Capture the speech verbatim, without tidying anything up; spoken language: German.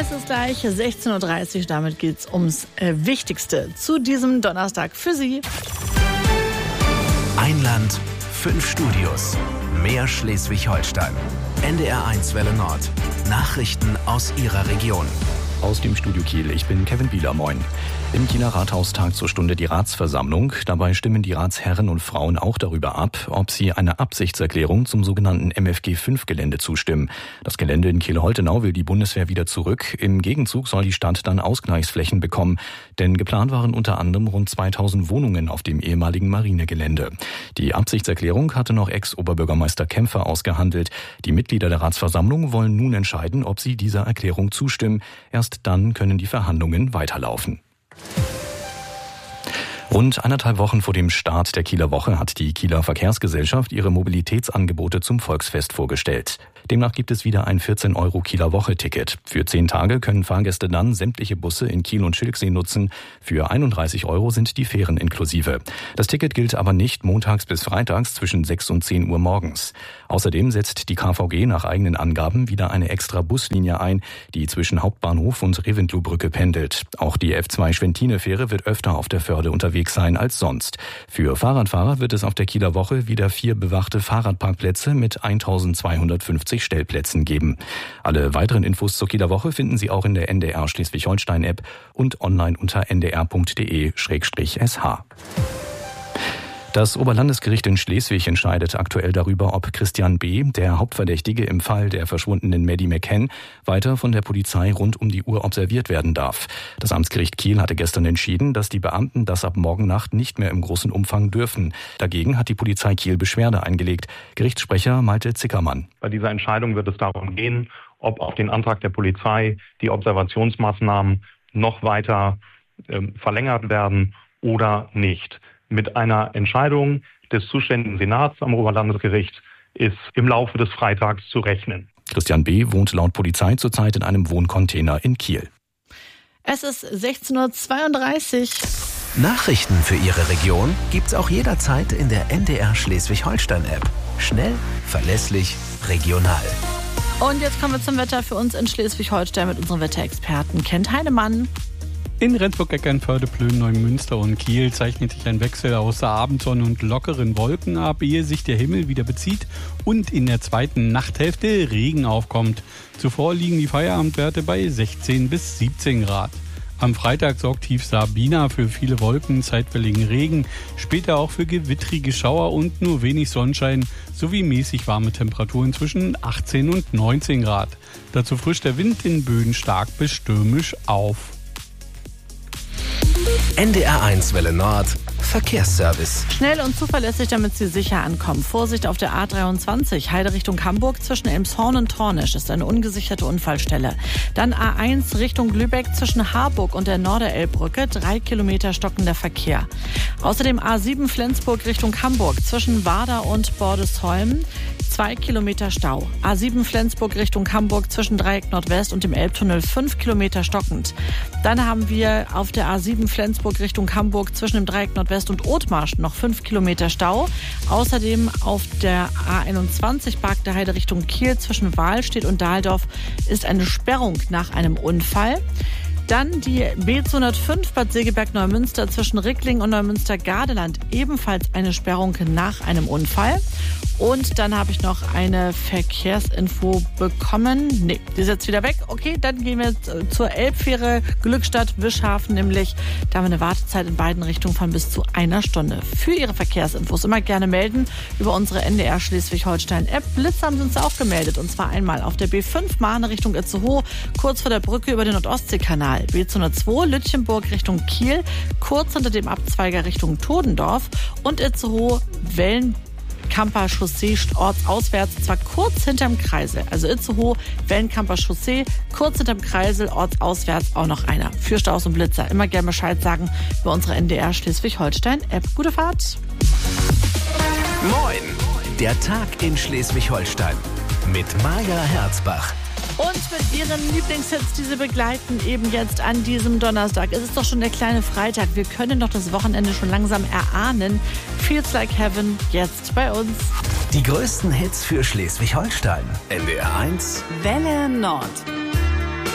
Es ist gleich sechzehn Uhr dreißig, damit geht's ums äh, Wichtigste zu diesem Donnerstag für Sie. Ein Land, fünf Studios, mehr Schleswig-Holstein. N D R eins Welle Nord. Nachrichten aus Ihrer Region. Aus dem Studio Kiel, ich bin Kevin Bieler, moin. Im Kieler Rathaus tagt zur Stunde die Ratsversammlung. Dabei stimmen die Ratsherren und Frauen auch darüber ab, ob sie einer Absichtserklärung zum sogenannten M F G fünf Gelände zustimmen. Das Gelände in Kiel-Holtenau will die Bundeswehr wieder zurück. Im Gegenzug soll die Stadt dann Ausgleichsflächen bekommen. Denn geplant waren unter anderem rund zweitausend Wohnungen auf dem ehemaligen Marinegelände. Die Absichtserklärung hatte noch Ex-Oberbürgermeister Kämpfer ausgehandelt. Die Mitglieder der Ratsversammlung wollen nun entscheiden, ob sie dieser Erklärung zustimmen. Erst dann können die Verhandlungen weiterlaufen. Rund eineinhalb Wochen vor dem Start der Kieler Woche hat die Kieler Verkehrsgesellschaft ihre Mobilitätsangebote zum Volksfest vorgestellt. Demnach gibt es wieder ein vierzehn Euro Kieler Woche-Ticket. Für zehn Tage können Fahrgäste dann sämtliche Busse in Kiel und Schilksee nutzen. Für einunddreißig Euro sind die Fähren inklusive. Das Ticket gilt aber nicht montags bis freitags zwischen sechs und zehn Uhr morgens. Außerdem setzt die K V G nach eigenen Angaben wieder eine extra Buslinie ein, die zwischen Hauptbahnhof und Reventlow-Brücke pendelt. Auch die F zwei Schwentine-Fähre wird öfter auf der Förde unterwegs sein als sonst. Für Fahrradfahrer wird es auf der Kieler Woche wieder vier bewachte Fahrradparkplätze mit eintausendzweihundertfünfzig Stellplätzen geben. Alle weiteren Infos zur Kieler Woche finden Sie auch in der N D R Schleswig-Holstein-App und online unter n d r punkt d e slash s h. Das Oberlandesgericht in Schleswig entscheidet aktuell darüber, ob Christian B., der Hauptverdächtige im Fall der verschwundenen Maddie McCann, weiter von der Polizei rund um die Uhr observiert werden darf. Das Amtsgericht Kiel hatte gestern entschieden, dass die Beamten das ab morgen Nacht nicht mehr im großen Umfang dürfen. Dagegen hat die Polizei Kiel Beschwerde eingelegt. Gerichtssprecher Malte Zickermann. Bei dieser Entscheidung wird es darum gehen, ob auf den Antrag der Polizei die Observationsmaßnahmen noch weiter äh, verlängert werden oder nicht. Mit einer Entscheidung des zuständigen Senats am Oberlandesgericht ist im Laufe des Freitags zu rechnen. Christian B. wohnt laut Polizei zurzeit in einem Wohncontainer in Kiel. Es ist sechzehn Uhr zweiunddreißig. Nachrichten für Ihre Region gibt's auch jederzeit in der N D R Schleswig-Holstein-App. Schnell, verlässlich, regional. Und jetzt kommen wir zum Wetter für uns in Schleswig-Holstein mit unserem Wetterexperten Kent Heinemann. In Rendsburg, Eckernförde, Plön, Neumünster und Kiel zeichnet sich ein Wechsel aus Abendsonne und lockeren Wolken ab, ehe sich der Himmel wieder bezieht und in der zweiten Nachthälfte Regen aufkommt. Zuvor liegen die Feierabendwerte bei sechzehn bis siebzehn Grad. Am Freitag sorgt Tief Sabina für viele Wolken, zeitwilligen Regen, später auch für gewittrige Schauer und nur wenig Sonnenschein sowie mäßig warme Temperaturen zwischen achtzehn und neunzehn Grad. Dazu frischt der Wind in Böen stark bis stürmisch auf. N D R eins Welle Nord. Verkehrsservice. Schnell und zuverlässig, damit Sie sicher ankommen. Vorsicht auf der A dreiundzwanzig, Heide Richtung Hamburg zwischen Elmshorn und Tornisch ist eine ungesicherte Unfallstelle. Dann A eins Richtung Lübeck zwischen Harburg und der Norderelbbrücke, drei Kilometer stockender Verkehr. Außerdem A sieben Flensburg Richtung Hamburg zwischen Warder und Bordesholm, zwei Kilometer Stau. A sieben Flensburg Richtung Hamburg zwischen Dreieck Nordwest und dem Elbtunnel, fünf Kilometer stockend. Dann haben wir auf der A sieben Flensburg Richtung Hamburg zwischen dem Dreieck Nordwest und Othmarsch noch fünf Kilometer Stau. Außerdem auf der A einundzwanzig Barkter Heide Richtung Kiel zwischen Wahlstedt und Dahldorf ist eine Sperrung nach einem Unfall. Dann die B zweihundertfünf Bad Segeberg-Neumünster zwischen Rickling und Neumünster-Gardeland, ebenfalls eine Sperrung nach einem Unfall. Und dann habe ich noch eine Verkehrsinfo bekommen. Nee, die ist jetzt wieder weg. Okay, dann gehen wir zur Elbfähre Glückstadt-Wischhafen, nämlich da haben wir eine Wartezeit in beiden Richtungen von bis zu einer Stunde. Für Ihre Verkehrsinfos immer gerne melden über unsere N D R Schleswig-Holstein-App. Blitzer haben Sie uns auch gemeldet, und zwar einmal auf der B fünf Mahne Richtung Itzehoe, kurz vor der Brücke über den Nordostseekanal. B zweihundertzwei Lütchenburg Richtung Kiel, kurz hinter dem Abzweiger Richtung Todendorf, und Itzehoe Wellen Wellenkamper Chaussee ortsauswärts, zwar kurz hinterm Kreisel. Also Itzehoe, Wellenkamper Chaussee, kurz hinterm Kreisel, ortsauswärts auch noch einer. Für Staus und Blitzer immer gerne Bescheid sagen über unsere N D R Schleswig-Holstein-App. Gute Fahrt! Moin! Der Tag in Schleswig-Holstein mit Maja Herzbach. Und mit ihren Lieblingshits, die sie begleiten, eben jetzt an diesem Donnerstag. Es ist doch schon der kleine Freitag. Wir können doch das Wochenende schon langsam erahnen. Feels Like Heaven, jetzt bei uns. Die größten Hits für Schleswig-Holstein. N D R eins Welle Nord.